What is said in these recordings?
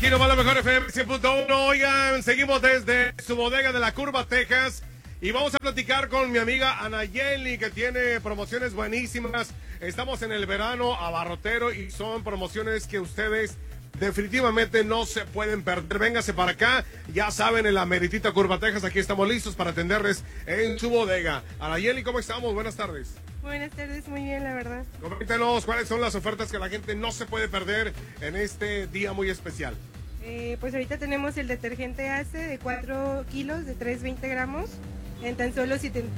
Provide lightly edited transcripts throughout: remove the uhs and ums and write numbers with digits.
Aquí nomás la mejor FM 100.1. Oigan, seguimos desde su bodega de la Curva, Texas. Y vamos a platicar con mi amiga Anayeli, que tiene promociones buenísimas. Estamos en el verano abarrotero y son promociones que ustedes definitivamente no se pueden perder. Véngase para acá, ya saben, en la meritita Curva, Texas. Aquí estamos listos para atenderles en su bodega. Anayeli, ¿cómo estamos? Buenas tardes. Buenas tardes, muy bien, la verdad. Coméntenos cuáles son las ofertas que la gente no se puede perder en este día muy especial. Pues ahorita tenemos el detergente ACE de 4 kilos de 320 gramos en tan solo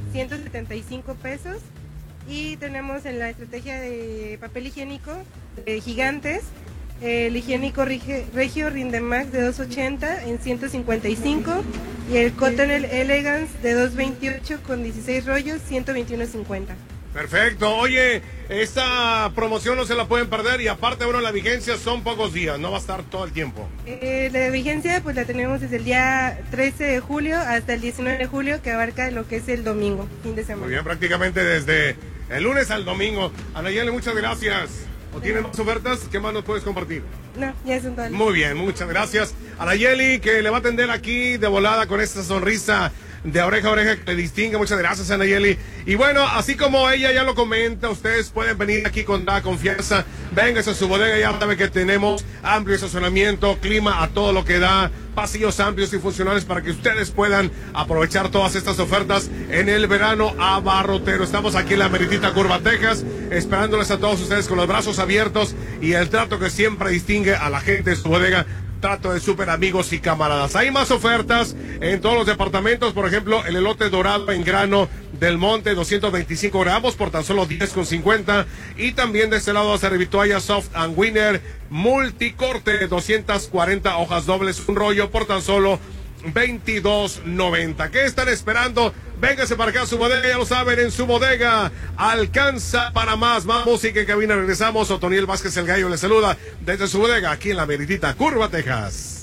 175 pesos. Y tenemos en la estrategia de papel higiénico de Gigantes, el higiénico Regio Rindemax de 280 en 155 y el Cotton Elegance de 228 con 16 rollos, 121.50. Perfecto. Oye, esta promoción no se la pueden perder y aparte, bueno, la vigencia son pocos días, no va a estar todo el tiempo. La vigencia pues la tenemos desde el día 13 de julio hasta el 19 de julio, que abarca lo que es el domingo, fin de semana. Muy bien, prácticamente desde el lunes al domingo. Anayeli, muchas gracias. ¿O tienen más ofertas? ¿Qué más nos puedes compartir? No, ya son todas. Muy bien, muchas gracias. Anayeli, que le va a atender aquí de volada con esta sonrisa de oreja a oreja que le distingue. Muchas gracias, Anayeli. Y bueno, así como ella ya lo comenta, ustedes pueden venir aquí con toda confianza. Vénganse a su bodega, ya saben que tenemos amplio estacionamiento, clima a todo lo que da, pasillos amplios y funcionales para que ustedes puedan aprovechar todas estas ofertas en el verano abarrotero. Estamos aquí en la meritita Curva, Texas, esperándoles a todos ustedes con los brazos abiertos y el trato que siempre distingue a la gente de su bodega. Trato de súper amigos y camaradas. Hay más ofertas en todos los departamentos. Por ejemplo, el elote dorado en grano del Monte, 225 gramos por tan solo 10,50. Y también de este lado a Servitoalla Soft and Winner multicorte, 240 hojas dobles, un rollo por tan solo 22.90. ¿Qué están esperando? Véngase para acá a su bodega, ya lo saben, en su bodega alcanza para más. Más música en cabina, regresamos. Otoniel Vázquez el Gallo le saluda desde su bodega aquí en la meritita Curva, Texas.